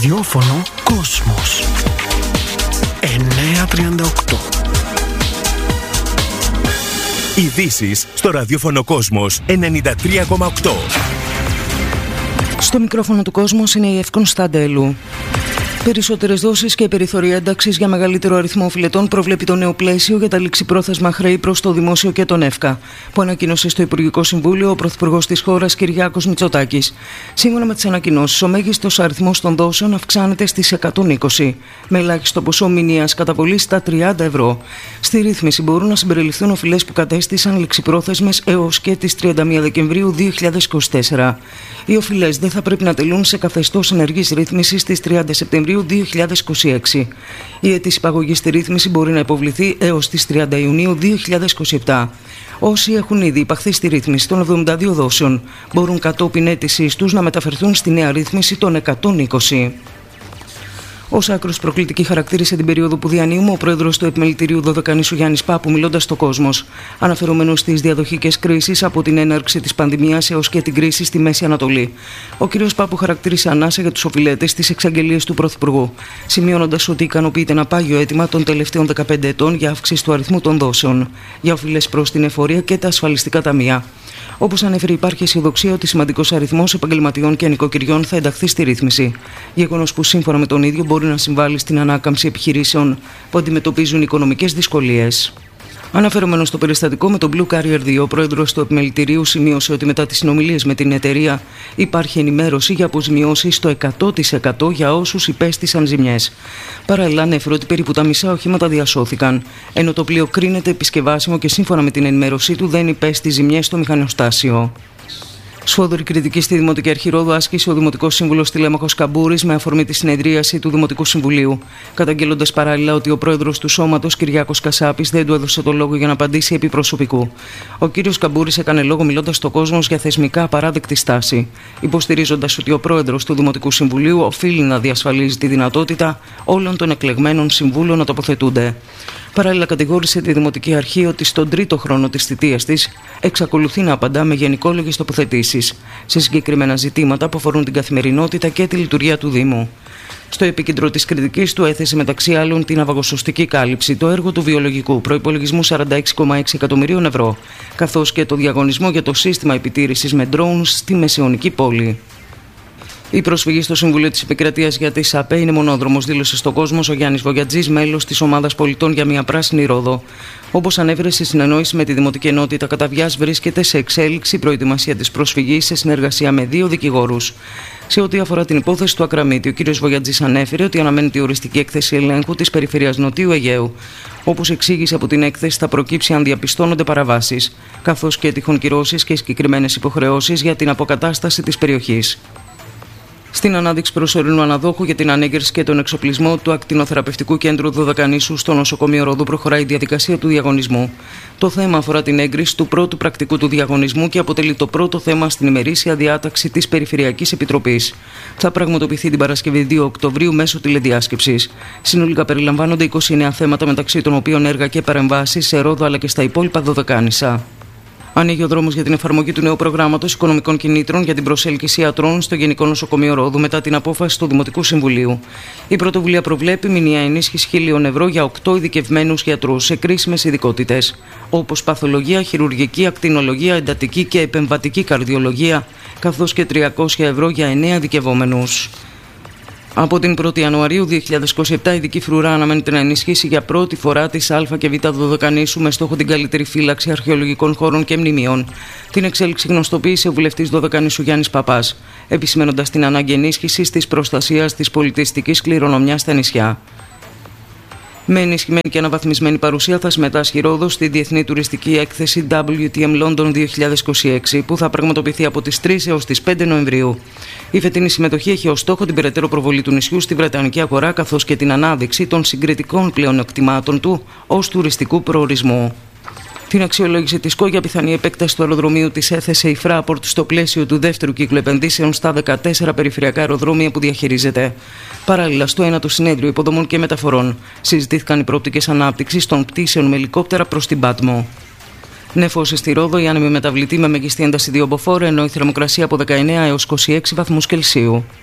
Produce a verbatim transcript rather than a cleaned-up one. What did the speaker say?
Ραδιόφωνο Κόσμος εννιακόσια τριάντα οκτώ. Ειδήσεις στο ραδιόφωνο Κόσμος ενενήντα τρία κόμμα οκτώ. Στο μικρόφωνο του Κόσμος είναι η Εύκον Σταντέλου. Περισσότερες δόσεις και περιθώρια ένταξης για μεγαλύτερο αριθμό οφειλετών προβλέπει το νέο πλαίσιο για τα ληξιπρόθεσμα χρέη προς το Δημόσιο και τον ΕΦΚΑ, που ανακοίνωσε στο Υπουργικό Συμβούλιο ο Πρωθυπουργός της χώρας Κυριάκος Μητσοτάκης. Σύμφωνα με τις ανακοινώσεις, ο μέγιστος αριθμός των δόσεων αυξάνεται στις εκατόν είκοσι, με ελάχιστο ποσό μηνιαίας καταβολής στα τριάντα ευρώ. Στη ρύθμιση μπορούν να συμπεριληφθούν οφειλές που κατέστησαν ληξιπρόθεσμες έως και τις τριάντα μία Δεκεμβρίου δύο χιλιάδες είκοσι τέσσερα. Οι οφειλές δεν θα πρέπει να τελούν σε καθεστώς ενεργής ρύθμισης στις τριάντα Σεπτεμβρίου δύο χιλιάδες είκοσι έξι. Η αίτηση υπαγωγής στη ρύθμιση μπορεί να υποβληθεί έως τις τριάντα Ιουνίου δύο χιλιάδες είκοσι επτά. Όσοι έχουν ήδη υπαχθεί στη ρύθμιση των εβδομήντα δύο δόσεων μπορούν κατόπιν αίτησής τους να μεταφερθούν στη νέα ρύθμιση των εκατόν είκοσι. Ως άκρος προκλητική χαρακτήρισε την περίοδο που διανύουμε ο πρόεδρος του Επιμελητηρίου Δωδεκανήσου Γιάννης Πάπου, μιλώντας στο Κόσμος, αναφερόμενος στις διαδοχικές κρίσεις από την έναρξη της πανδημίας έως και την κρίση στη Μέση Ανατολή. Ο κ. Πάπου χαρακτήρισε ανάσα για τους οφειλέτες τις εξαγγελίες του Πρωθυπουργού, σημειώνοντας ότι ικανοποιείται ένα πάγιο αίτημα των τελευταίων δεκαπέντε ετών για αύξηση του αριθμού των δόσεων, για οφειλές προς την εφορία και τα ασφαλιστικά ταμεία. Όπως ανέφερε, υπάρχει αισιοδοξία ότι σημαντικός αριθμός επαγγελματιών και νοικοκυριών θα ενταχθεί στη ρύθμιση. Γεγονός που σύμφωνα με τον ίδιο μπορεί να συμβάλλει στην ανάκαμψη επιχειρήσεων που αντιμετωπίζουν οικονομικές δυσκολίες. Αναφερόμενο στο περιστατικό με τον Blue Carrier δύο, ο πρόεδρος του Επιμελητηρίου σημείωσε ότι μετά τις συνομιλίες με την εταιρεία υπάρχει ενημέρωση για αποζημιώσεις στο εκατό τοις εκατό για όσους υπέστησαν ζημιές. Παράλληλα, ανέφερε ότι περίπου τα μισά οχήματα διασώθηκαν, ενώ το πλοίο κρίνεται επισκευάσιμο και σύμφωνα με την ενημέρωσή του δεν υπέστη ζημιές στο μηχανοστάσιο. Σφόδρη κριτική στη Δημοτική Αρχή Ρόδου άσκησε ο Δημοτικός Σύμβουλος Τηλέμαχος Καμπούρης με αφορμή τη συνεδρίαση του Δημοτικού Συμβουλίου, καταγγέλλοντας παράλληλα ότι ο πρόεδρος του σώματος, Κυριάκος Κασάπης, δεν του έδωσε το λόγο για να απαντήσει επί προσωπικού. Ο κύριος Καμπούρης έκανε λόγο μιλώντας στο Κόσμος για θεσμικά απαράδεκτη στάση, υποστηρίζοντας ότι ο πρόεδρος του Δημοτικού Συμβουλίου οφείλει να διασφαλίζει τη δυνατότητα όλων των εκλεγμένων συμβούλων να τοποθετούνται. Παράλληλα, κατηγόρησε τη Δημοτική Αρχή ότι στον τρίτο χρόνο της θητείας της εξακολουθεί να απαντά με γενικόλογες τοποθετήσεις σε συγκεκριμένα ζητήματα που αφορούν την καθημερινότητα και τη λειτουργία του Δήμου. Στο επίκεντρο της κριτικής του έθεσε μεταξύ άλλων την αβαγοσωστική κάλυψη, το έργο του βιολογικού προϋπολογισμού σαράντα έξι κόμμα έξι εκατομμυρίων ευρώ, καθώς και το διαγωνισμό για το σύστημα επιτήρησης με drones στη Μεσαιωνική πόλη. Η προσφυγή στο Συμβουλίο της Επικρατείας για τη ΣΑΠΕ είναι μονόδρομος, δήλωσε στον Κόσμο ο Γιάννης Βογιατζής, μέλος της Ομάδας Πολιτών για μια Πράσινη Ρόδο. Όπως ανέφερε στη συνεννόηση με τη Δημοτική Ενότητα Καταβιάς, βρίσκεται σε εξέλιξη η προετοιμασία της προσφυγής σε συνεργασία με δύο δικηγόρους. Σε ό,τι αφορά την υπόθεση του Ακραμίτη, ο κ. Βογιατζής ανέφερε ότι αναμένεται η οριστική έκθεση ελέγχου της Περιφερειάς Νοτιού Αιγαίου. Όπως εξήγησε, από την έκθεση θα προκύψει αν διαπιστώνονται παραβάσεις, καθώς και τυχόν κυρώσεις και συγκεκριμένες υποχρεώσεις για την αποκατάσταση της περιοχής. Στην ανάδειξη προσωρινού αναδόχου για την ανέγερση και τον εξοπλισμό του Ακτινοθεραπευτικού Κέντρου Δωδεκανήσου στο νοσοκομείο Ρόδου προχωράει η διαδικασία του διαγωνισμού. Το θέμα αφορά την έγκριση του πρώτου πρακτικού του διαγωνισμού και αποτελεί το πρώτο θέμα στην ημερήσια διάταξη της Περιφερειακής Επιτροπής. Θα πραγματοποιηθεί την Παρασκευή δύο Οκτωβρίου μέσω τηλεδιάσκεψης. Συνολικά περιλαμβάνονται είκοσι εννέα θέματα, μεταξύ των οποίων έργα και παρεμβάσεις σε Ρόδο αλλά και στα υπόλοιπα Δωδεκάνησα. Ανοίγει ο δρόμος για την εφαρμογή του νέου προγράμματος οικονομικών κινήτρων για την προσέλκυση ιατρών στο Γενικό Νοσοκομείο Ρόδου μετά την απόφαση του Δημοτικού Συμβουλίου. Η πρωτοβουλία προβλέπει μηνιαία ενίσχυση χίλιων ευρώ για οκτώ ειδικευμένους γιατρούς σε κρίσιμες ειδικότητες, όπως παθολογία, χειρουργική, ακτινολογία, εντατική και επεμβατική καρδιολογία, καθώς και τριακόσια ευρώ για εννέα ειδικευόμενους. Από την πρώτη Ιανουαρίου δύο χιλιάδες είκοσι επτά η Ειδική Φρουρά αναμένεται να ενισχύσει για πρώτη φορά τις Α και Β Δωδεκανήσου με στόχο την καλύτερη φύλαξη αρχαιολογικών χώρων και μνημείων. Την εξέλιξη γνωστοποίησε ο βουλευτής Δωδεκανήσου Γιάννης Παπάς, επισημένοντας την ανάγκη ενίσχυσης της προστασίας της πολιτιστικής κληρονομιάς στα νησιά. Με ενισχυμένη και αναβαθμισμένη παρουσία θα συμμετάσχει η Ρόδος στη Διεθνή Τουριστική Έκθεση ντάμπλιου τι εμ London δύο χιλιάδες είκοσι έξι που θα πραγματοποιηθεί από τις τρεις έως τις πέντε Νοεμβρίου. Η φετινή συμμετοχή έχει ως στόχο την περαιτέρω προβολή του νησιού στη βρετανική αγορά, καθώς και την ανάδειξη των συγκριτικών πλεονεκτημάτων του ως τουριστικού προορισμού. Την αξιολόγηση της ΚΟ για πιθανή επέκταση του αεροδρομίου της έθεσε η Fraport στο πλαίσιο του δεύτερου κύκλου επενδύσεων στα δεκατέσσερα περιφερειακά αεροδρόμια που διαχειρίζεται. Παράλληλα, στο ένατο συνέδριο υποδομών και μεταφορών συζητήθηκαν οι προοπτικές ανάπτυξης των πτήσεων με ελικόπτερα προς την Πάτμο. Νεφώσεις στη Ρόδο, η άνεμη μεταβλητή με μεγιστή ένταση δύο μποφόρ, ενώ η θερμοκρασία από δεκαεννέα έως είκοσι έξι βαθμούς Κελσίου.